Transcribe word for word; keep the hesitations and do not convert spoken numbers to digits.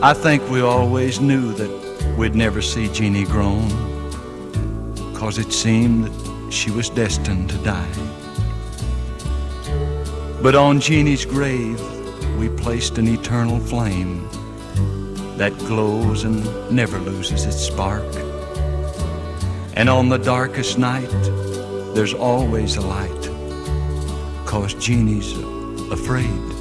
I think we always knew that we'd never see Jeannie grown, 'cause it seemed that she was destined to die. But on Jeannie's grave we placed an eternal flame that glows and never loses its spark. And on the darkest night there's always a light, 'cause Jeannie's afraid